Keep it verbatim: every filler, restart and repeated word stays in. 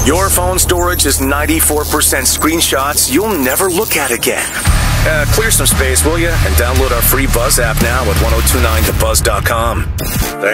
Your phone storage is ninety-four percent screenshots you'll never look at again. Uh, clear some space, will you? And download our free Buzz app now at ten twenty-nine to buzz dot com. Thanks.